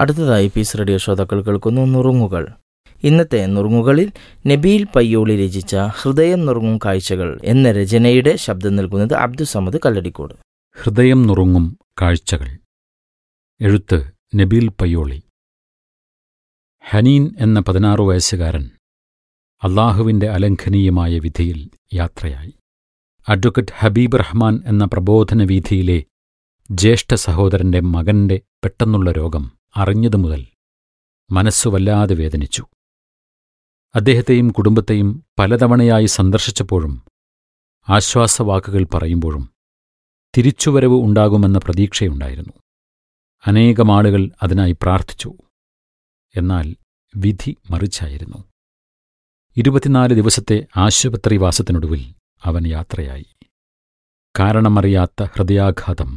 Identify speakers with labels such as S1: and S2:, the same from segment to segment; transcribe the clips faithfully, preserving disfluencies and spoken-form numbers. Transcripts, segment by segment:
S1: അടുത്തതായി piece radio ശ്രോതാക്കൾ കേൾക്കുന്നു നുറുങ്ങുകൾ. ഇന്നത്തെ നുറുങ്ങുകളിൽ നബീൽ പയ്യോളി രചിച്ച ഹൃദയം നുറുങ്ങും കാഴ്ചകൾ എന്ന രചനയുടെ ശബ്ദം നൽകുന്നത് അബ്ദുസമദ് കല്ലടിക്കോട്.
S2: ഹൃദയം നുറുങ്ങും കാഴ്ചകൾ. എഴുത്ത് നബീൽ പയ്യോളി. ഹനീൻ എന്ന പതിനാറു വയസ്സുകാരൻ അള്ളാഹുവിൻ്റെ അലംഘനീയമായ വിധിയിൽ യാത്രയായി. അഡ്വക്കറ്റ് ഹബീബ് റഹ്മാൻ എന്ന പ്രബോധന വീഥിയിലെ ജ്യേഷ്ഠ സഹോദരൻ്റെ മകൻ്റെ പെട്ടെന്നുള്ള രോഗം അറിഞ്ഞതു മുതൽ മനസ്സു വല്ലാതെ വേദനിച്ചു. അദ്ദേഹത്തെയും കുടുംബത്തെയും പലതവണയായി സന്ദർശിച്ചപ്പോഴും ആശ്വാസവാക്കുകൾ പറയുമ്പോഴും തിരിച്ചുവരവ് ഉണ്ടാകുമെന്ന പ്രതീക്ഷയുണ്ടായിരുന്നു. അനേകം ആളുകൾ അതിനായി പ്രാർത്ഥിച്ചു. എന്നാൽ വിധി മറിച്ചായിരുന്നു. ഇരുപത്തിനാല് ദിവസത്തെ ആശുപത്രിവാസത്തിനൊടുവിൽ അവൻ യാത്രയായി. കാരണമറിയാത്ത ഹൃദയാഘാതം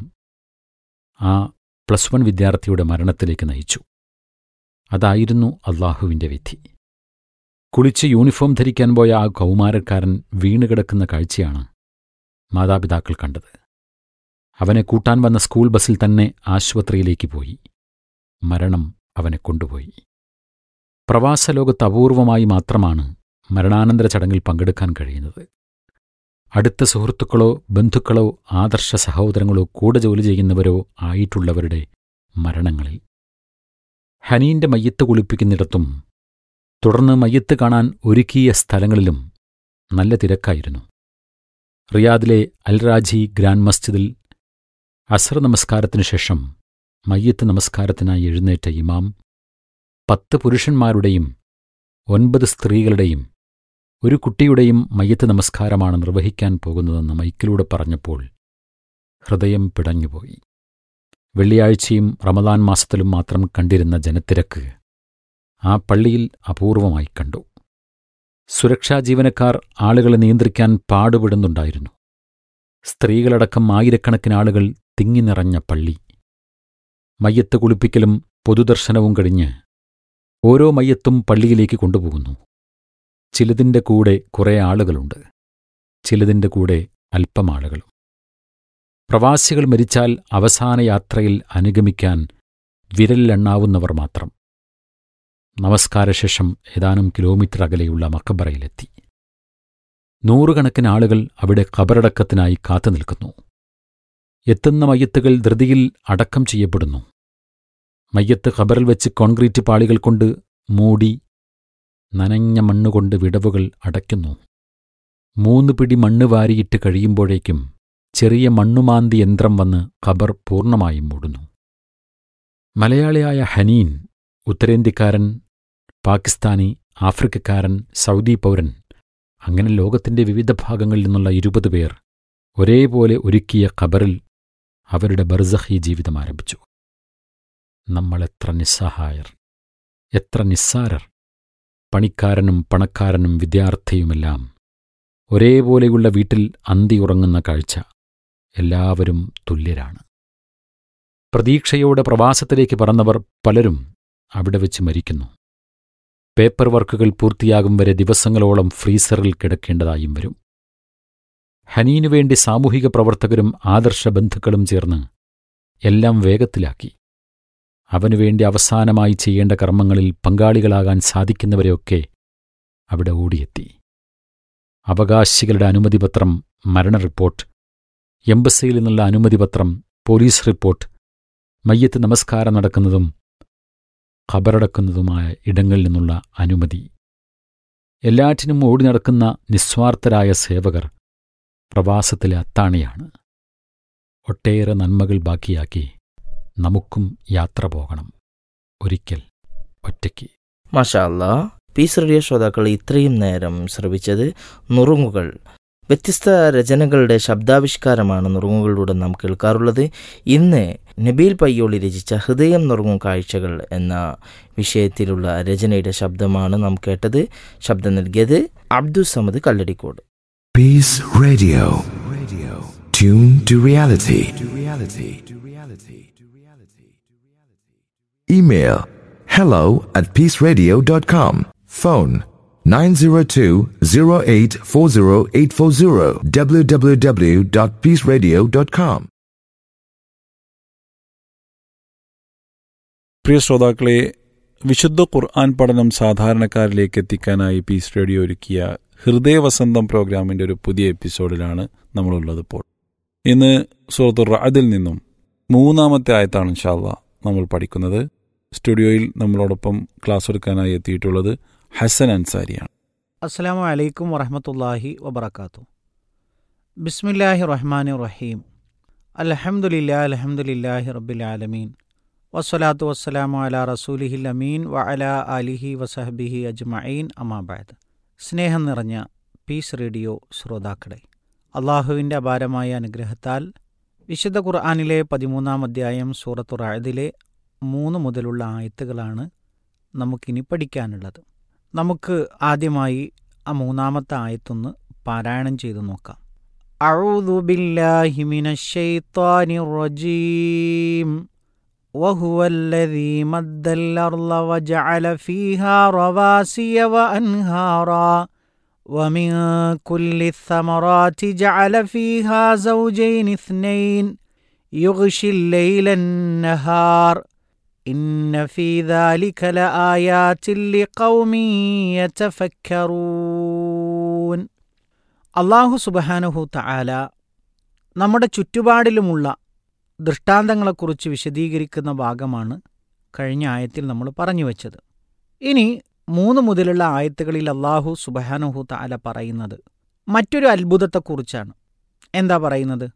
S2: ആ പ്ലസ് വൺ വിദ്യാർത്ഥിയുടെ മരണത്തിലേക്ക് നയിച്ചു. അതായിരുന്നു അള്ളാഹുവിൻ്റെ വിധി. കുളിച്ച് യൂണിഫോം ധരിക്കാൻ പോയ ആ കൗമാരക്കാരൻ വീണുകിടക്കുന്ന കാഴ്ചയാണ് മാതാപിതാക്കൾ കണ്ടത്. അവനെ കൂട്ടാൻ വന്ന സ്കൂൾ ബസ്സിൽ തന്നെ ആശുപത്രിയിലേക്ക് പോയി. മരണം അവനെ കൊണ്ടുപോയി. പ്രവാസലോകത്ത് അപൂർവമായി മാത്രമാണ് മരണാനന്തര ചടങ്ങിൽ പങ്കെടുക്കാൻ കഴിയുന്നത്. അടുത്ത സുഹൃത്തുക്കളോ ബന്ധുക്കളോ ആദർശ സഹോദരങ്ങളോ കൂടെ ജോലി ചെയ്യുന്നവരോ ആയിട്ടുള്ളവരുടെ മരണങ്ങളിൽ. ഹനീന്റെ മയ്യത്ത് കുളിപ്പിക്കുന്നിടത്തും തുടർന്ന് മയ്യത്ത് കാണാൻ ഒരുക്കിയ സ്ഥലങ്ങളിലും നല്ല തിരക്കായിരുന്നു. റിയാദിലെ അൽറാജി ഗ്രാൻഡ് മസ്ജിദിൽ അസ്ർ നമസ്കാരത്തിനു ശേഷം മയ്യത്ത് നമസ്കാരത്തിനായി എഴുന്നേറ്റ ഇമാം പത്ത് പുരുഷന്മാരുടെയും ഒൻപത് സ്ത്രീകളുടെയും ഒരു കുട്ടിയുടെയും മയ്യത്ത് നമസ്കാരമാണ് നിർവഹിക്കാൻ പോകുന്നതെന്ന് മൈക്കിലൂടെ പറഞ്ഞപ്പോൾ ഹൃദയം പിടഞ്ഞുപോയി. വെള്ളിയാഴ്ചയും റമദാൻ മാസത്തിലും മാത്രം കണ്ടിരുന്ന ജനത്തിരക്ക് ആ പള്ളിയിൽ അപൂർവമായി കണ്ടു. സുരക്ഷാ ജീവനക്കാർ ആളുകളെ നിയന്ത്രിക്കാൻ പാടുപെടുന്നുണ്ടായിരുന്നു. സ്ത്രീകളടക്കം ആയിരക്കണക്കിന് ആളുകൾ തിങ്ങി നിറഞ്ഞ പള്ളി. മയ്യത്ത് കുളിപ്പിക്കലും പൊതുദർശനവും കഴിഞ്ഞ് ഓരോ മയ്യത്തും പള്ളിയിലേക്ക് കൊണ്ടുപോകുന്നു. ചിലതിൻ്റെ കൂടെ കുറേ ആളുകളുണ്ട്, ചിലതിൻ്റെ കൂടെ അല്പം ആളുകളും. പ്രവാസികൾ മരിച്ചാൽ അവസാന യാത്രയിൽ അനുഗമിക്കാൻ വിരലിലെണ്ണാവുന്നവർ മാത്രം. നമസ്കാരശേഷം ഏതാനും കിലോമീറ്റർ അകലെയുള്ള മഖബറയിലെത്തി. നൂറുകണക്കിന് ആളുകൾ അവിടെ ഖബറടക്കത്തിനായി കാത്തുനിൽക്കുന്നു. എത്തുന്ന മയ്യത്തുകൾ ധൃതിയിൽ അടക്കം ചെയ്യപ്പെടുന്നു. മയ്യത്ത് ഖബറിൽ വെച്ച് കോൺക്രീറ്റ് പാളികൾ കൊണ്ട് മൂടി നനഞ്ഞ മണ്ണുകൊണ്ട് വിടവുകൾ അടയ്ക്കുന്നു. മൂന്ന് പിടി മണ്ണ് വാരിയിട്ട് കഴിയുമ്പോഴേക്കും ചെറിയ മണ്ണുമാന്തി യന്ത്രം വന്ന് ഖബർ പൂർണ്ണമായും മൂടുന്നു. മലയാളിയായ ഹനീൻ, ഉത്തരേന്ത്യക്കാരൻ, പാകിസ്ഥാനി, ആഫ്രിക്കക്കാരൻ, സൗദി പൗരൻ, അങ്ങനെ ലോകത്തിൻ്റെ വിവിധ ഭാഗങ്ങളിൽ നിന്നുള്ള ഇരുപത് പേർ ഒരേപോലെ ഒരുക്കിയ ഖബറിൽ അവരുടെ ബർസഖി ജീവിതം ആരംഭിച്ചു. നമ്മളെത്ര നിസ്സഹായർ, എത്ര നിസ്സാരർ! പണിക്കാരനും പണക്കാരനും വിദ്യാർത്ഥിയുമെല്ലാം ഒരേപോലെയുള്ള വീട്ടിൽ അന്തിയുറങ്ങുന്ന കാഴ്ച. എല്ലാവരും തുല്യരാണ്. പ്രതീക്ഷയോടെ പ്രവാസത്തിലേക്ക് പറന്നവർ പലരും അവിടെ വെച്ച് മരിക്കുന്നു. പേപ്പർ വർക്കുകൾ പൂർത്തിയാകും വരെ ദിവസങ്ങളോളം ഫ്രീസറിൽ കിടക്കേണ്ടതായും വരും. ഹനീനു വേണ്ടി സാമൂഹിക പ്രവർത്തകരും ആദർശ ബന്ധുക്കളും ചേർന്ന് എല്ലാം വേഗത്തിലാക്കി. അവനുവേണ്ടി അവസാനമായി ചെയ്യേണ്ട കർമ്മങ്ങളിൽ പങ്കാളികളാകാൻ സാധിക്കുന്നവരെയൊക്കെ അവിടെ ഓടിയെത്തി. അവകാശികളുടെ അനുമതിപത്രം, മരണ റിപ്പോർട്ട്, എംബസിയിൽ നിന്നുള്ള അനുമതിപത്രം, പോലീസ് റിപ്പോർട്ട്, മയ്യത്ത് നമസ്കാരം നടക്കുന്നതും ഖബറടക്കുന്നതുമായ ഇടങ്ങളിൽ നിന്നുള്ള അനുമതി, എല്ലാറ്റിനും ഓടി നടക്കുന്ന നിസ്വാർത്ഥരായ സേവകർ പ്രവാസത്തിലെ അത്താണിയാണ്. ഒട്ടേറെ നന്മകൾ ബാക്കിയാക്കി നമുക്കും യാത്ര പോകണം, ഒരിക്കൽ ഒറ്റയ്ക്ക്.
S1: മാഷാ അല്ലാഹ്. പീസ് റേഡിയോ ശ്രോതാക്കൾ ഇത്രയും നേരം ശ്രവിച്ചത് നുറുങ്ങുകൾ. വ്യത്യസ്ത രചനകളുടെ ശബ്ദാവിഷ്കാരമാണ് നുറുങ്ങുകളിലൂടെ നാം കേൾക്കാറുള്ളത്. ഇന്ന് നബീൽ പയ്യോളി രചിച്ച ഹൃദയം നുറുങ്ങും കാഴ്ചകൾ എന്ന വിഷയത്തിലുള്ള രചനയുടെ ശബ്ദമാണ് നാം കേട്ടത്. ശബ്ദം നൽകിയത് Abdussamad Kalladikode.
S3: Piece radio, tune to reality. Email hello at peaceradio dot com. Phone nine zero two zero eight four zero eight four zero. w w w dot peaceradio dot com.
S4: പ്രിയ ശ്രോതാക്കളെ, വിശുദ്ധ ഖുർആൻ പഠനം സാധാരണക്കാരിലേക്ക് എത്തിക്കാനായി പീസ് റേഡിയോ ഒരുക്കിയ ഹൃദയവസന്തം പ്രോഗ്രാമിൻ്റെ ഒരു പുതിയ എപ്പിസോഡിലാണ് നമ്മളുള്ളത്. ഇപ്പോൾ ഇന്ന് സൂറത്തുർ റഅദിൽ നിന്നും മൂന്നാമത്തെ ആയത്താണ് ഇൻഷാ അല്ലാഹ് നമ്മൾ പഠിക്കുന്നത്. സ്റ്റുഡിയോയിൽ നമ്മളോടൊപ്പം ക്ലാസ് എടുക്കാനായി എത്തിയിട്ടുള്ളത് ഹസൻ അൻസാരിയാണ്.
S5: അസ്സലാമു അലൈക്കും വറഹ്മത്തുള്ളാഹി വബറകാതുഹു. ബിസ്മില്ലാഹി റഹ്മാനിർ റഹീം. അൽഹംദുലില്ലാഹി അൽഹംദുലില്ലാഹി റബ്ബിൽ ആലമീൻ വസ്സലാത്തു വസ്സലാമു അലാ റസൂലിഹിൽ അമീൻ വ അലാ ആലിഹി വസഹ്ബിഹി അജ്മഈൻ അമാ ബഅദ്. സ്നേഹം നിറഞ്ഞ പീസ് റേഡിയോ ശ്രോതാക്കളെ, അള്ളാഹുവിൻ്റെ അപാരമായ അനുഗ്രഹത്താൽ വിശുദ്ധ ഖുർആനിലെ പതിമൂന്നാം അധ്യായം സൂറത്തുർ റഅദിലെ മൂന്ന് മുതലുള്ള ആയത്തുകളാണ് നമുക്കിനി പഠിക്കാനുള്ളത്. നമുക്ക് ആദ്യമായി ആ മൂന്നാമത്തെ ആയത്തൊന്ന് പാരായണം ചെയ്തു നോക്കാം. അഊദു ബില്ലാഹി മിനശ് ശൈത്വാനിർ റജീം. വഹുവല്ലദീ മദ്ദൽ അർള വജഅല ഫീഹാ റവാസിയ വഅൻഹാറാ വമിൻ കുല്ലി ثമറാതി ജഅല ഫീഹാ സൗജൈനി ഇസ്നൈൻ യുഗ്ശിൽ ലൈലൻ നഹാർ ഇന്ന ഫീ ദാലിക ലആയാതിൻ ലിഖൗമിൻ യതഫക്കറൂൻ. അല്ലാഹു സുബ്ഹാനഹു തആല നമ്മുടെ ചുറ്റുപാടിലുമുള്ള ദൃഷ്ടാന്തങ്ങളെക്കുറിച്ച് വിശദീകരിക്കുന്ന ഭാഗമാണ് കഴിഞ്ഞ ആയത്തിൽ നമ്മൾ പറഞ്ഞു വച്ചത്. ഇനി മൂന്ന് മുതലുള്ള ആയത്തുകളിൽ അല്ലാഹു സുബ്ഹാനഹു തആല പറയുന്നത് മറ്റൊരു അത്ഭുതത്തെക്കുറിച്ചാണ്. എന്താ പറയുന്നത്?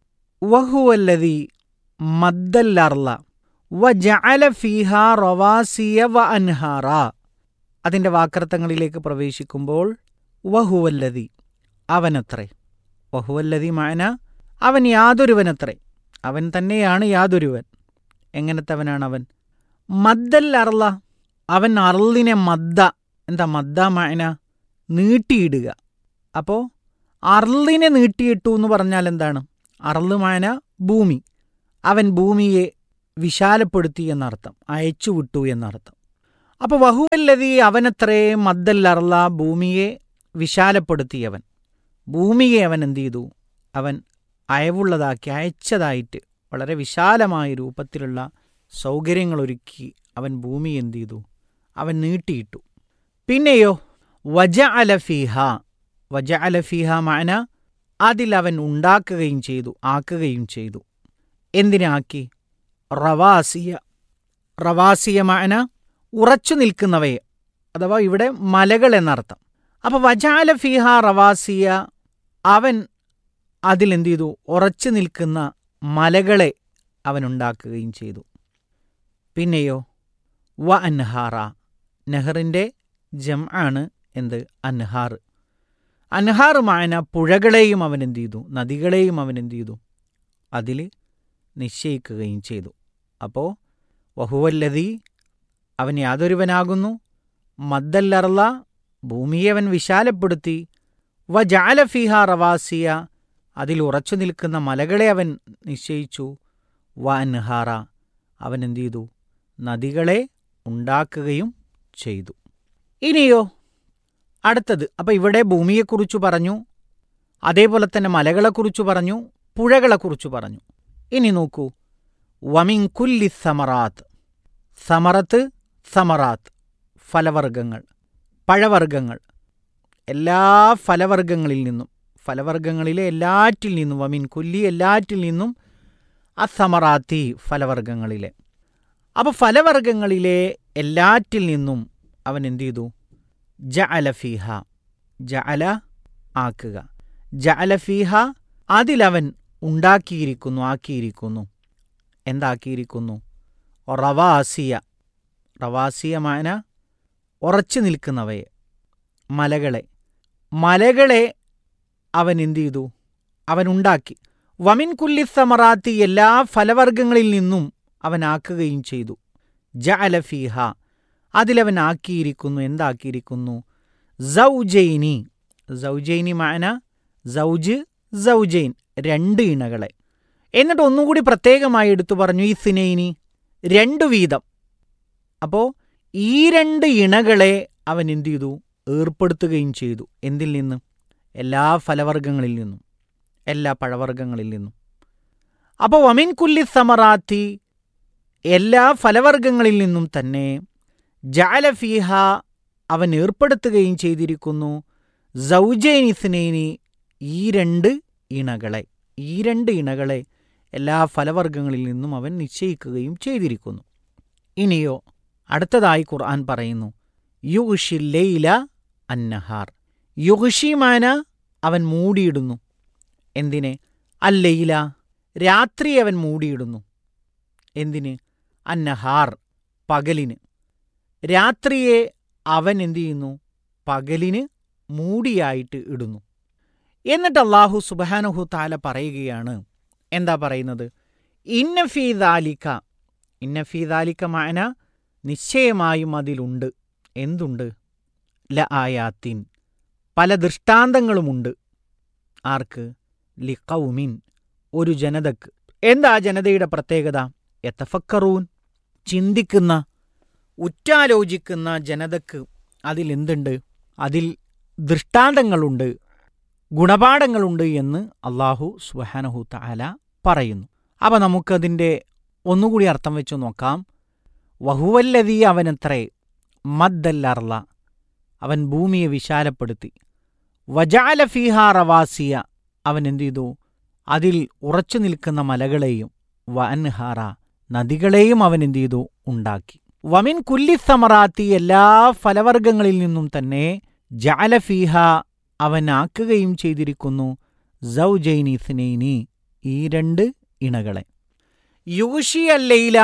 S5: വഹുവല്ലദീ മദ്ദൽ അർള വജഅല ഫീഹാ റവാസിയ വഅൻഹാറാ. അതിൻ്റെ വാക്കർത്ഥങ്ങളിലേക്ക് പ്രവേശിക്കുമ്പോൾ വഹുവല്ലദീ, അവനത്രേ. വഹുവല്ലദീ മഅന, അവൻ യാതൊരുവനത്രേ. അവൻ തന്നെയാണ് യാതൊരുവൻ. എങ്ങനത്തവനാണ് അവൻ? മദ്ദൽ അർള, അവൻ അർളിനെ മദ്ദ. എന്താ മദ്ദ മഅന? നീട്ടിയിടുക. അപ്പോൾ അർളിനെ നീട്ടിയിട്ടു എന്ന് പറഞ്ഞാൽ എന്താണ്? അർള് മഅന ഭൂമി. അവൻ ഭൂമിയെ വിശാലപ്പെടുത്തി എന്നർത്ഥം, അയച്ചുവിട്ടു എന്നർത്ഥം. അപ്പോൾ വഹുവല്ലദീ, അവനത്രേ മദ്ദൽ അർള, ഭൂമിയെ വിശാലപ്പെടുത്തിയവൻ. ഭൂമിയെ അവൻ എന്ത് ചെയ്തു? അവൻ അയവുള്ളതാക്കി, അയച്ചതായിട്ട് വളരെ വിശാലമായ രൂപത്തിലുള്ള സൗകര്യങ്ങളൊരുക്കി അവൻ ഭൂമി എന്ത് ചെയ്തു? അവൻ നീട്ടിയിട്ടു. പിന്നെയോ വജഅല ഫീഹ, വജഅല ഫീഹ മഅന അതിലവൻ ഉണ്ടാക്കുകയും ചെയ്തു, ആക്കുകയും ചെയ്തു. എന്തിനാക്കി? റവാസിയ, റവാസിയ മഅന ഉറച്ചു നിൽക്കുന്നവയെ, അഥവാ ഇവിടെ മലകൾ എന്നർത്ഥം. അപ്പോൾ വജഅല ഫീഹ റവാസിയ, അവൻ അതിലെന്ത് ചെയ്തു? ഉറച്ചു നിൽക്കുന്ന മലകളെ അവനുണ്ടാക്കുകയും ചെയ്തു. പിന്നെയോ വ അൻഹാറ, നെഹറിൻ്റെ ജം ആണ് എന്ത്? അൻഹാർ. അൻഹാർ മഅന പുഴകളെയും അവൻ എന്ത് ചെയ്തു? നദികളെയും അവൻ എന്ത് ചെയ്തു? അതിൽ നിശ്ചയിക്കുകയും ചെയ്തു. അപ്പോൾ വഹുവല്ലദീ, അവൻ യാതൊരുവനാകുന്നു. മദ്ദൽ അർള, ഭൂമിയെ അവൻ വിശാലപ്പെടുത്തി. വജഅല ഫീഹാ റവാസിയ, അതിൽ ഉറച്ചു നിൽക്കുന്ന മലകളെ അവൻ നിശ്ചയിച്ചു. വ അൻഹാറ, അവൻ എന്ത് ചെയ്തു? നദികളെ ഉണ്ടാക്കുകയും ചെയ്തു. ഇനിയോ അടുത്തത്. അപ്പം ഇവിടെ ഭൂമിയെക്കുറിച്ച് പറഞ്ഞു, അതേപോലെ തന്നെ മലകളെക്കുറിച്ച് പറഞ്ഞു, പുഴകളെക്കുറിച്ച് പറഞ്ഞു. ഇനി നോക്കൂ, വമിൻ കുല്ലി സമറാത്ത്. സമറത്ത്, സമറാത്ത് ഫലവർഗങ്ങൾ, പഴവർഗ്ഗങ്ങൾ. എല്ലാ ഫലവർഗ്ഗങ്ങളിൽ നിന്നും, ഫലവർഗ്ഗങ്ങളിലെ എല്ലാറ്റിൽ നിന്നും, വമിൻ കുല്ലി എല്ലാറ്റിൽ നിന്നും, അസമറാത്തി ഫലവർഗ്ഗങ്ങളിലെ. അപ്പോൾ ഫലവർഗ്ഗങ്ങളിലെ എല്ലാറ്റിൽ നിന്നും അവൻ എന്ത് ചെയ്തു? ജഅല ഫീഹ, ജഅല ആക്കുക, ജഅല ഫീഹ അതിലവൻ ഉണ്ടാക്കിയിരിക്കുന്നു, ആക്കിയിരിക്കുന്നു. എന്താക്കിയിരിക്കുന്നു? റവാസിയ, റവാസിയ മാന ഉറച്ചു നിൽക്കുന്നവയെ, മലകളെ, മലകളെ അവൻ എന്തു ചെയ്തു? അവനുണ്ടാക്കി. വമിൻ കുല്ലി സമറാത്തി, എല്ലാ ഫലവർഗ്ഗങ്ങളിൽ നിന്നും അവനാക്കുകയും ചെയ്തു. ജഅല ഫീഹ അതിലവൻ ആക്കിയിരിക്കുന്നു. എന്താക്കിയിരിക്കുന്നു? സൗജൈനി, സൗജൈനി മാന സൗജ്, സൗജൈൻ രണ്ട് ഇണകളെ. എന്നിട്ട് ഒന്നുകൂടി പ്രത്യേകമായി എടുത്തു പറഞ്ഞു ഇസ്നൈനി, രണ്ടു വീതം. അപ്പോൾ ഈ രണ്ട് ഇണകളെ അവൻ എന്തു ചെയ്തു? ഏർപ്പെടുത്തുകയും ചെയ്തു. എന്തിൽ നിന്ന്? എല്ലാ ഫലവർഗ്ഗങ്ങളിൽ നിന്നും, എല്ലാ പഴവർഗ്ഗങ്ങളിൽ നിന്നും. അപ്പോൾ വമിൻ കുല്ലി സമറാത്തി, എല്ലാ ഫലവർഗങ്ങളിൽ നിന്നും തന്നെ ജഅല ഫീഹ അവൻ ഏർപ്പെടുത്തുകയും ചെയ്തിരിക്കുന്നു സൗജൈനി ഇസ്നൈനി ഈ രണ്ട് ഇണകളെ ഈ രണ്ട് ഇണകളെ എല്ലാ ഫലവർഗങ്ങളിൽ നിന്നും അവൻ നിശ്ചയിക്കുകയും ചെയ്തിരിക്കുന്നു. ഇനിയോ അടുത്തതായി ഖുർആൻ പറയുന്നു യുഗ്ഷി ലൈല അന്നഹാർ. യുഗ്ഷിമാന അവൻ മൂടിയിടുന്നു. എന്തിനെ? അല്ലൈല രാത്രി അവൻ മൂടിയിടുന്നു. എന്തിന്? അന്നഹാർ പകലിന്. രാത്രിയെ അവൻ എന്തു ചെയ്യുന്നു? പകലിന് മൂടിയായിട്ട് ഇടുന്നു. എന്നിട്ട് അല്ലാഹു സുബ്ഹാനഹു തആല പറയുകയാണ്, എന്താ പറയുന്നത്? ഇന്ന ഫീ ദാലിക, ഇന്ന ഫീ ദാലിക മഅന നിശ്ചയമായും അതിലുണ്ട്. എന്തുണ്ട്? ല ആയാത്തിൻ പല ദൃഷ്ടാന്തങ്ങളുമുണ്ട്. ആർക്ക്? ലിഖൗമിൻ ഒരു ജനതക്ക്. എന്താ ജനതയുടെ പ്രത്യേകത? യതഫക്കറൂൻ ചിന്തിക്കുന്ന ഉറ്റാലോചിക്കുന്ന ജനതക്ക് അതിലെന്തുണ്ട്? അതിൽ ദൃഷ്ടാന്തങ്ങളുണ്ട്, ഗുണപാഠങ്ങളുണ്ട് എന്ന് അല്ലാഹു സുബ്ഹാനഹു തആല പറയുന്നു. അപ്പം നമുക്കതിൻ്റെ ഒന്നുകൂടി അർത്ഥം വെച്ച് നോക്കാം. വഹുവല്ലദീ അവനത്രേ മദ്ദല്ലർള അവൻ ഭൂമിയെ വിശാലപ്പെടുത്തി. വജഅല ഫീഹാ റവാസിയ അവൻ എന്തു ചെയ്തു? അതിൽ ഉറച്ചു നിൽക്കുന്ന മലകളെയും വഅൻഹാറ നദികളെയും അവൻ എന്തു ചെയ്തു? ഉണ്ടാക്കി. വമിൻ കുല്ലി സമറാത്തി എല്ലാ ഫലവർഗങ്ങളിൽ നിന്നും തന്നെ ജഅല ഫീഹ അവൻ ആക്കുകയും ചെയ്തിരിക്കുന്നു സൗജൈനി ഇസ്നൈനി ഈ രണ്ട് ഇണകളെ. യുഗ്ഷി അല്ലൈല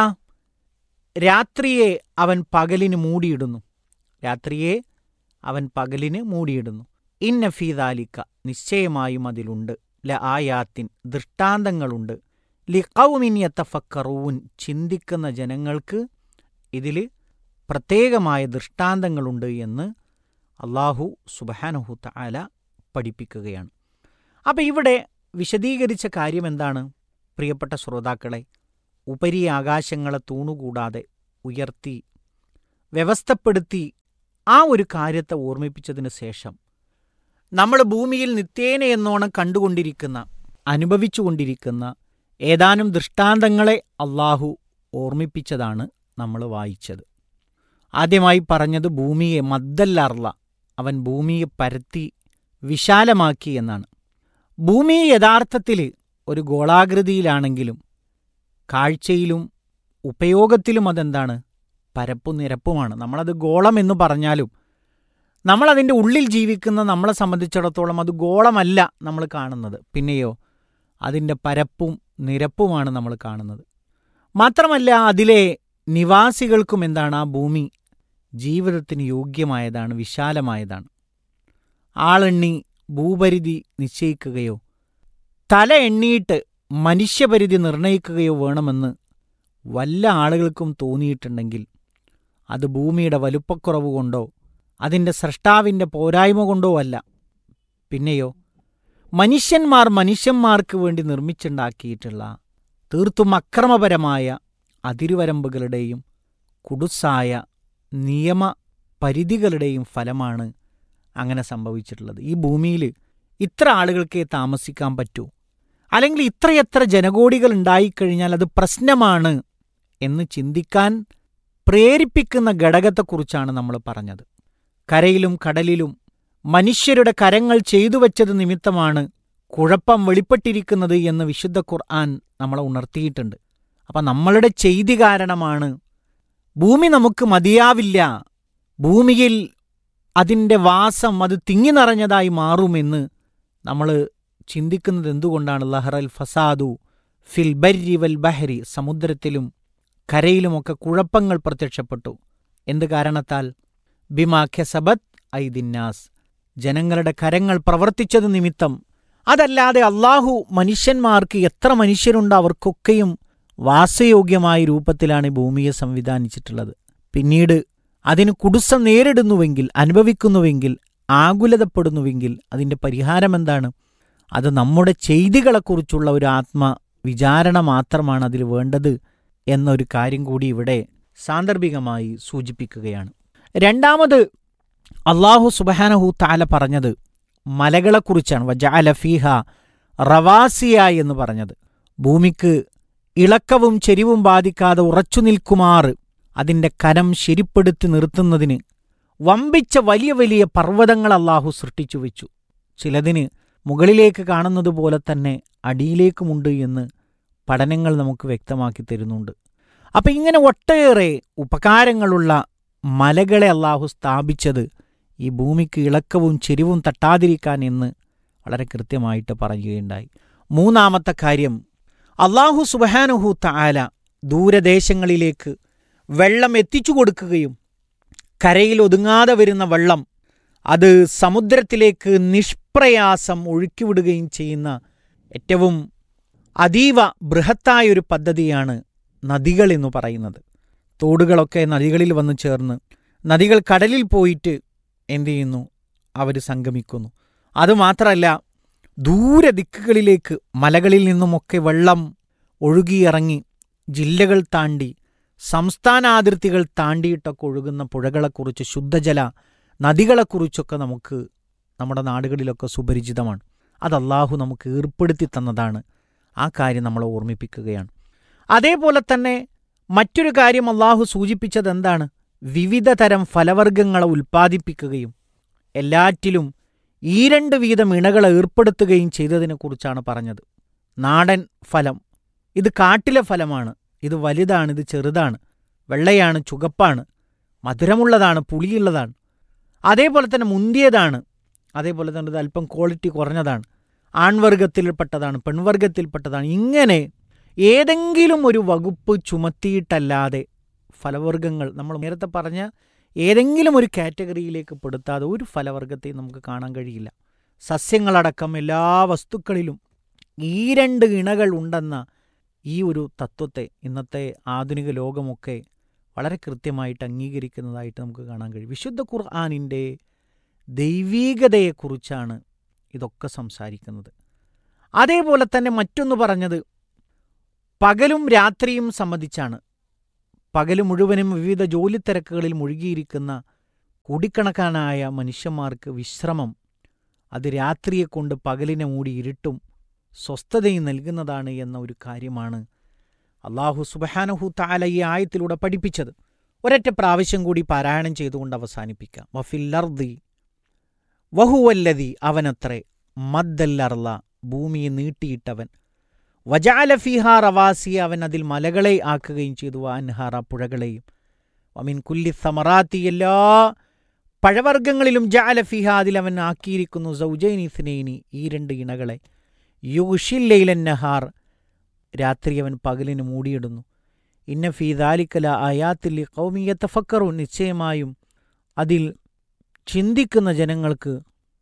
S5: രാത്രിയെ അവൻ പകലിന് മൂടിയിടുന്നു. രാത്രിയെ അവൻ പകലിന് മൂടിയിടുന്നു. ഇന്ന ഫീ ദാലിക നിശ്ചയമായും അതിലുണ്ട് ല ആയാത്തിൻ ദൃഷ്ടാന്തങ്ങളുണ്ട് ലിഖൗമിൻ യതഫക്കറൂൻ ചിന്തിക്കുന്ന ജനങ്ങൾക്ക് ഇതിൽ പ്രത്യേകമായ ദൃഷ്ടാന്തങ്ങളുണ്ട് എന്ന് അല്ലാഹു സുബ്ഹാനഹു തആല പഠിപ്പിക്കുകയാണ്. അപ്പം ഇവിടെ വിശദീകരിച്ച കാര്യം എന്താണ്? പ്രിയപ്പെട്ട ശ്രോതാക്കളെ, ഉപരി ആകാശങ്ങളെ തൂണുകൂടാതെ ഉയർത്തി വ്യവസ്ഥപ്പെടുത്തി ആ ഒരു കാര്യത്തെ ഓർമ്മിപ്പിച്ചതിന് ശേഷം നമ്മൾ ഭൂമിയിൽ നിത്യേന എന്നോണം കണ്ടുകൊണ്ടിരിക്കുന്ന അനുഭവിച്ചുകൊണ്ടിരിക്കുന്ന ഏതാനും ദൃഷ്ടാന്തങ്ങളെ അല്ലാഹു ഓർമ്മിപ്പിച്ചതാണ് നമ്മൾ വായിച്ചത്. ആദ്യമായി പറഞ്ഞത് ഭൂമിയെ മദ്ദല്ലർള അവൻ ഭൂമിയെ പരത്തി വിശാലമാക്കി എന്നാണ്. ഭൂമി യഥാർത്ഥത്തിൽ ഒരു ഗോളാകൃതിയിലാണെങ്കിലും കാഴ്ചയിലും ഉപയോഗത്തിലും അതെന്താണ്? പരപ്പും നിരപ്പുമാണ്. നമ്മളത് ഗോളം എന്ന് പറഞ്ഞാലും നമ്മളതിൻ്റെ ഉള്ളിൽ ജീവിക്കുന്ന നമ്മളെ സംബന്ധിച്ചിടത്തോളം അത് ഗോളമല്ല നമ്മൾ കാണുന്നത്. പിന്നെയോ അതിൻ്റെ പരപ്പും നിരപ്പുമാണ് നമ്മൾ കാണുന്നത്. മാത്രമല്ല അതിലെ നിവാസികൾക്കും എന്താണ്? ആ ഭൂമി ജീവിതത്തിന് യോഗ്യമായതാണ്, വിശാലമായതാണ്. ആളെണ്ണി ഭൂപരിധി നിശ്ചയിക്കുകയോ തല എണ്ണിയിട്ട് മനുഷ്യപരിധി നിർണയിക്കുകയോ വേണമെന്ന് വല്ല ആളുകൾക്കും തോന്നിയിട്ടുണ്ടെങ്കിൽ അത് ഭൂമിയുടെ വലുപ്പക്കുറവ് കൊണ്ടോ അതിൻ്റെ സ്രഷ്ടാവിൻ്റെ പോരായ്മ കൊണ്ടോ അല്ല. പിന്നെയോ മനുഷ്യന്മാർ മനുഷ്യന്മാർക്ക് വേണ്ടി നിർമ്മിച്ചുണ്ടാക്കിയിട്ടുള്ള തീർത്തും അക്രമപരമായ അതിരുവരമ്പുകളുടെയും കുടുസായ നിയമപരിധികളുടെയും ഫലമാണ് അങ്ങനെ സംഭവിച്ചിട്ടുള്ളത്. ഈ ഭൂമിയിൽ ഇത്ര ആളുകൾക്കേ താമസിക്കാൻ പറ്റൂ, അല്ലെങ്കിൽ ഇത്രയെത്ര ജനകോടികൾ ഉണ്ടായിക്കഴിഞ്ഞാൽ അത് പ്രശ്നമാണ് എന്ന് ചിന്തിക്കാൻ പ്രേരിപ്പിക്കുന്ന ഘടകത്തെക്കുറിച്ചാണ് നമ്മൾ പറഞ്ഞത്. കരയിലും കടലിലും മനുഷ്യരുടെ കരങ്ങൾ ചെയ്തു വച്ചത് നിമിത്തമാണ് കുഴപ്പം വെളിപ്പെട്ടിരിക്കുന്നത് എന്ന് വിശുദ്ധ ഖുർആൻ നമ്മളെ ഉണർത്തിയിട്ടുണ്ട്. അപ്പം നമ്മളുടെ ചെയ്തി കാരണമാണ് ഭൂമി നമുക്ക് മതിയാവില്ല, ഭൂമിയിൽ അതിൻ്റെ വാസം അത് തിങ്ങി നിറഞ്ഞതായി മാറുമെന്ന് നമ്മൾ ചിന്തിക്കുന്നത് എന്തുകൊണ്ടാണ്? ലഹറൽ ഫസാദു ഫിൽ ബർരി വൽ ബഹരി സമുദ്രത്തിലും കരയിലുമൊക്കെ കുഴപ്പങ്ങൾ പ്രത്യക്ഷപ്പെട്ടു. എന്ത് കാരണത്താൽ? ബിമാ കസബത് ഐദിന്നാസ് ജനങ്ങളുടെ കരങ്ങൾ പ്രവർത്തിച്ചത് നിമിത്തം. അതല്ലാതെ അള്ളാഹു മനുഷ്യന്മാർക്ക് എത്ര മനുഷ്യരുണ്ട് അവർക്കൊക്കെയും വാസയോഗ്യമായ രൂപത്തിലാണ് ഭൂമിയെ സംവിധാനിച്ചിട്ടുള്ളത്. പിന്നീട് അതിന് കുടുസം നേരിടുന്നുവെങ്കിൽ, അനുഭവിക്കുന്നുവെങ്കിൽ, ആകുലതപ്പെടുന്നുവെങ്കിൽ അതിൻ്റെ പരിഹാരം എന്താണ്? അത് നമ്മുടെ ചെയ്തികളെക്കുറിച്ചുള്ള ഒരു ആത്മവിചാരണ മാത്രമാണ് അതിൽ വേണ്ടത് എന്നൊരു കാര്യം കൂടി ഇവിടെ സാന്ദർഭികമായി സൂചിപ്പിക്കുകയാണ്. രണ്ടാമത് അല്ലാഹു സുബ്ഹാനഹു തആല പറഞ്ഞത് മലകളെക്കുറിച്ചാണ്. വജഅല ഫീഹ റവാസിയ എന്ന് പറഞ്ഞത് ഭൂമിക്ക് ഇളക്കവും ചെരിവും ബാധിക്കാതെ ഉറച്ചു നിൽക്കുമാർ അതിൻ്റെ കരം ശരിപ്പെടുത്തി നിർത്തുന്നതിന് വമ്പിച്ച വലിയ വലിയ പർവ്വതങ്ങൾ അല്ലാഹു സൃഷ്ടിച്ചു വെച്ചു. ചിലതിന് മുകളിലേക്ക് കാണുന്നത് പോലെ തന്നെ അടിയിലേക്കുമുണ്ട് എന്ന് പഠനങ്ങൾ നമുക്ക് വ്യക്തമാക്കി തരുന്നുണ്ട്. അപ്പം ഇങ്ങനെ ഒട്ടേറെ ഉപകാരങ്ങളുള്ള മലകളെ അല്ലാഹു സ്ഥാപിച്ചത് ഈ ഭൂമിക്ക് ഇളക്കവും ചെരിവും തട്ടാതിരിക്കാൻ എന്ന് വളരെ കൃത്യമായിട്ട് പറയുകയുണ്ടായി. മൂന്നാമത്തെ കാര്യം, അല്ലാഹു സുബ്ഹാനഹു തആല ദൂരദേശങ്ങളിലേക്ക് വെള്ളം എത്തിച്ചു കൊടുക്കുകയും കരയിൽ ഒതുങ്ങാതെ വരുന്ന വെള്ളം അത് സമുദ്രത്തിലേക്ക് നിഷ്പ്രയാസം ഒഴുക്കിവിടുകയും ചെയ്യുന്ന ഏറ്റവും അതീവ ബൃഹത്തായൊരു പദ്ധതിയാണ് നദികൾ എന്ന് പറയുന്നത്. തോടുകളൊക്കെ നദികളിൽ വന്നു ചേർന്ന് നദികൾ കടലിൽ പോയിട്ട് എന്തു ചെയ്യുന്നു? അവർ സംഗമിക്കുന്നു. അതുമാത്രമല്ല, ദൂരദിക്കുകളിലേക്ക് മലകളിൽ നിന്നുമൊക്കെ വെള്ളം ഒഴുകിയിറങ്ങി ജില്ലകൾ താണ്ടി സംസ്ഥാനാതിർത്തികൾ താണ്ടിയിട്ടൊക്കെ ഒഴുകുന്ന പുഴകളെക്കുറിച്ച്, ശുദ്ധജല നദികളെക്കുറിച്ചൊക്കെ നമുക്ക് നമ്മുടെ നാടുകളിലൊക്കെ സുപരിചിതമാണ്. അത് അല്ലാഹു നമുക്ക് ഏർപ്പെടുത്തി തന്നതാണ്. ആ കാര്യം നമ്മളെ ഓർമ്മിപ്പിക്കുകയാണ്. അതേപോലെ തന്നെ മറ്റൊരു കാര്യം അല്ലാഹു സൂചിപ്പിച്ചത് എന്താണ്? വിവിധ തരം ഫലവർഗ്ഗങ്ങളെ ഉൽപ്പാദിപ്പിക്കുകയും എല്ലാറ്റിലും ഈ രണ്ട് വീതം ഇണകളെ ഏർപ്പെടുത്തുകയും ചെയ്തതിനെക്കുറിച്ചാണ് പറഞ്ഞത്. നാടൻ ഫലം, ഇത് കാട്ടിലെ ഫലമാണ്, ഇത് വലുതാണ്, ഇത് ചെറുതാണ്, വെള്ളയാണ്, ചുവപ്പാണ്, മധുരമുള്ളതാണ്, പുളിയുള്ളതാണ്, അതേപോലെ തന്നെ മുന്തിയതാണ്, അതേപോലെ തന്നെ ഇത് അല്പം ക്വാളിറ്റി കുറഞ്ഞതാണ്, ആൺവർഗത്തിൽപ്പെട്ടതാണ്, പെൺവർഗത്തിൽപ്പെട്ടതാണ്. ഇങ്ങനെ ഏതെങ്കിലും ഒരു വകുപ്പ് ചുമത്തിയിട്ടല്ലാതെ ഫലവർഗ്ഗങ്ങൾ നമ്മൾ നേരത്തെ പറഞ്ഞ ഏതെങ്കിലും ഒരു കാറ്റഗറിയിലേക്ക് പെടുത്താതെ ഒരു ഫലവർഗ്ഗത്തെയും നമുക്ക് കാണാൻ കഴിയില്ല. സസ്യങ്ങളടക്കം എല്ലാ വസ്തുക്കളിലും ഈ രണ്ട് ഇണകൾ ഉണ്ടെന്ന ഈ ഒരു തത്വത്തെ ഇന്നത്തെ ആധുനിക ലോകമൊക്കെ വളരെ കൃത്യമായിട്ട് അംഗീകരിക്കുന്നതായിട്ട് നമുക്ക് കാണാൻ കഴിയും. വിശുദ്ധ ഖുർആനിൻ്റെ ദൈവീകതയെക്കുറിച്ചാണ് ഇതൊക്കെ സംസാരിക്കുന്നത്. അതേപോലെ തന്നെ മറ്റൊന്ന് പറഞ്ഞത് പകലും രാത്രിയും സംബന്ധിച്ചാണ്. പകൽ മുഴുവനും വിവിധ ജോലിത്തിരക്കുകളിൽ മുഴുകിയിരിക്കുന്ന കോടിക്കണക്കാനായ മനുഷ്യന്മാർക്ക് വിശ്രമം അത് രാത്രിയെ കൊണ്ട് പകലിനെ മൂടി ഇരുട്ടും സ്വസ്ഥതയും നൽകുന്നതാണ് എന്ന ഒരു കാര്യമാണ് അല്ലാഹു സുബ്ഹാനഹു തആല ഈ ആയത്തിലൂടെ പഠിപ്പിച്ചത്. ഒരൊറ്റ പ്രാവശ്യം കൂടി പാരായണം ചെയ്തുകൊണ്ട് അവസാനിപ്പിക്കാം. വഫിൽ അർദി വഹുവല്ലദി, അവനത്രേ, മദ്ദൽ അർള, ഭൂമിയെ നീട്ടിയിട്ടവൻ, വജഅല ഫീഹാ റവാസിയ, അവൻ അതിൽ മലകളെ ആക്കുകയും ചെയ്തു, അൻഹാറ, പുഴകളെയും, വമിൻ കുല്ലി സമറാത്തി, എല്ലാ പഴവർഗ്ഗങ്ങളിലും, ജഅല ഫീഹാ, അതിൽ അവൻ ആക്കിയിരിക്കുന്നു, സൗജൈനി ഇസ്നൈനി, ഈ രണ്ട് ഇണകളെ, യുഗ്ഷിൽ ലൈലൻ നഹാർ, രാത്രി അവൻ പകലിന് മൂടിയിടുന്നു, ഇന്ന ഫീ ദാലിക ലആയാത്തിൽ ലിഖൗമി യതഫക്കറൂൻ, നിശ്ചയമായും അതിൽ ചിന്തിക്കുന്ന ജനങ്ങൾക്ക്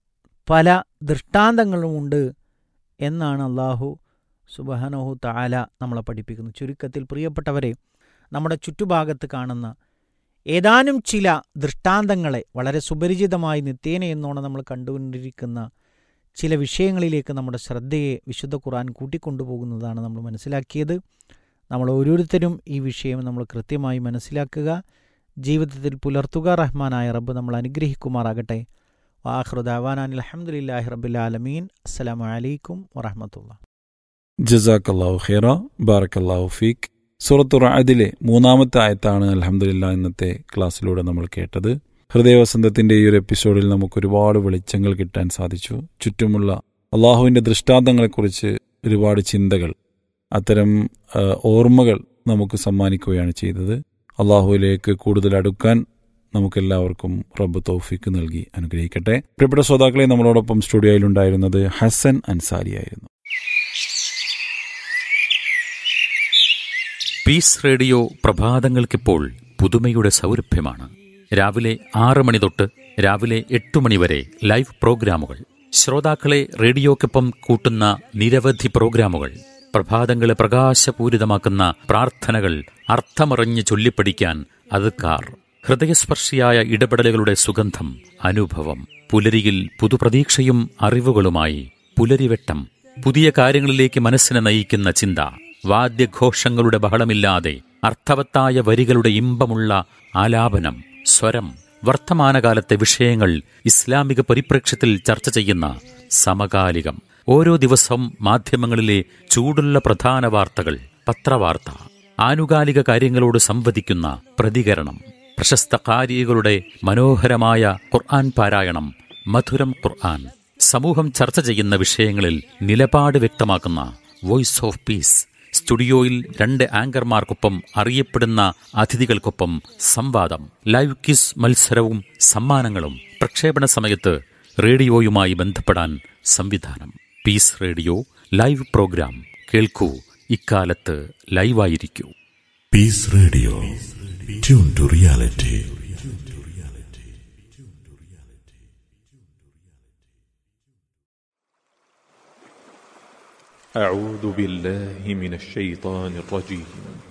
S5: പല ദൃഷ്ടാന്തങ്ങളുമുണ്ട് എന്നാണ് അല്ലാഹു സുബ്ഹാനഹു തആല നമ്മളെ പഠിപ്പിക്കുന്നു. ചുരുക്കത്തിൽ പ്രിയപ്പെട്ടവരെ, നമ്മുടെ ചുറ്റുഭാഗത്ത് കാണുന്ന ഏതാനും ചില ദൃഷ്ടാന്തങ്ങളെ വളരെ സുപരിചിതമായി നിത്യേന എന്നോണം നമ്മൾ കണ്ടുകൊണ്ടിരിക്കുന്ന ചില വിഷയങ്ങളിലേക്ക് നമ്മുടെ ശ്രദ്ധയെ വിശുദ്ധ ഖുർആൻ കൂട്ടിക്കൊണ്ടുപോകുന്നതാണ് നമ്മൾ മനസ്സിലാക്കിയത്. നമ്മൾ ഓരോരുത്തരും ഈ വിഷയം നമ്മൾ കൃത്യമായി മനസ്സിലാക്കുക, ജീവിതത്തിൽ പുലർത്തുക. റഹ്മാനായ റബ്ബ് നമ്മൾ അനുഗ്രഹിക്കുമാറാകട്ടെ. വാഖിറു ദഅവാനാ അൽഹംദുലില്ലാഹി റബ്ബിൽ ആലമീൻ. അസ്സലാമു അലൈക്കും വറഹ്മത്തുള്ളാഹി.
S4: ജസാക്കല്ലാഹു ഖൈറ, ബാറക്കല്ലാഹു ഫീക്ക്. സൂറത്തുർ റഅദിലെ മൂന്നാമത്തെ ആയത്താണ് അൽഹംദുലില്ലാ ഇന്നത്തെ ക്ലാസ്സിലൂടെ നമ്മൾ കേട്ടത്. ഹൃദയവസന്തത്തിന്റെ ഈ ഒരു എപ്പിസോഡിൽ നമുക്ക് ഒരുപാട് വെളിച്ചങ്ങൾ കിട്ടാൻ സാധിച്ചു. ചുറ്റുമുള്ള അള്ളാഹുവിൻ്റെ ദൃഷ്ടാന്തങ്ങളെക്കുറിച്ച് ഒരുപാട് ചിന്തകൾ, അത്തരം ഓർമ്മകൾ നമുക്ക് സമ്മാനിക്കുകയാണ് ചെയ്തത്. അള്ളാഹുവിലേക്ക് കൂടുതൽ അടുക്കാൻ നമുക്കെല്ലാവർക്കും റബ്ബ് തൗഫീക്ക് നൽകി അനുഗ്രഹിക്കട്ടെ. പ്രിയപ്പെട്ട ശ്രോതാക്കളെ, നമ്മളോടൊപ്പം സ്റ്റുഡിയോയിലുണ്ടായിരുന്നത് ഹസൻ അൻസാരിയായിരുന്നു.
S2: പീസ് റേഡിയോ പ്രഭാതങ്ങൾക്കിപ്പോൾ പുതുമയുടെ സൗരഭ്യമാണ്. രാവിലെ ആറ് മണി തൊട്ട് രാവിലെ എട്ട് മണി വരെ ലൈവ് പ്രോഗ്രാമുകൾ, ശ്രോതാക്കളെ റേഡിയോക്കൊപ്പം കൂട്ടുന്ന നിരവധി പ്രോഗ്രാമുകൾ, പ്രഭാതങ്ങളെ പ്രകാശപൂരിതമാക്കുന്ന പ്രാർത്ഥനകൾ, അർത്ഥമറിഞ്ഞ് ചൊല്ലിപ്പഠിക്കാൻ അദ്കാർ, ഹൃദയസ്പർശിയായ ഇടപെടലുകളുടെ സുഗന്ധം, അനുഭവം, പുലരിയിൽ പുതുപ്രതീക്ഷയും അറിവുകളുമായി പുലരിവെട്ടം, പുതിയ കാര്യങ്ങളിലേക്ക് മനസ്സിനെ നയിക്കുന്ന ചിന്ത, വാദ്യഘോഷങ്ങളുടെ ബഹളമില്ലാതെ അർത്ഥവത്തായ വരികളുടെ ഇമ്പമുള്ള ആലാപനം, സ്വരം, വർത്തമാനകാലത്തെ വിഷയങ്ങൾ ഇസ്ലാമിക പരിപ്രേക്ഷ്യത്തിൽ ചർച്ച ചെയ്യുന്ന സമകാലികം, ഓരോ ദിവസവും മാധ്യമങ്ങളിലെ ചൂടുള്ള പ്രധാന വാർത്തകൾ, പത്രവാർത്ത, ആനുകാലിക കാര്യങ്ങളോട് സംവദിക്കുന്ന പ്രതികരണം, പ്രശസ്ത ഖാരികളുടെ മനോഹരമായ ഖുർആൻ പാരായണം, മധുരം ഖുർആൻ, സമൂഹം ചർച്ച ചെയ്യുന്ന വിഷയങ്ങളിൽ നിലപാട് വ്യക്തമാക്കുന്ന വോയിസ് ഓഫ് പീസ്, സ്റ്റുഡിയോയിൽ രണ്ട് ആങ്കർമാർക്കൊപ്പം അറിയപ്പെടുന്ന അതിഥികൾക്കൊപ്പം സംവാദം, ലൈവ് ക്വിസ് മത്സരവും സമ്മാനങ്ങളും, പ്രക്ഷേപണ സമയത്ത് റേഡിയോയുമായി ബന്ധപ്പെടാൻ സംവിധാനം. പീസ് റേഡിയോ ലൈവ് പ്രോഗ്രാം കേൾക്കൂ, ഇക്കാലത്ത് ലൈവായിരിക്കൂ.
S6: Piece radio, tune to reality.
S7: أعوذ بالله من الشيطان الرجيم.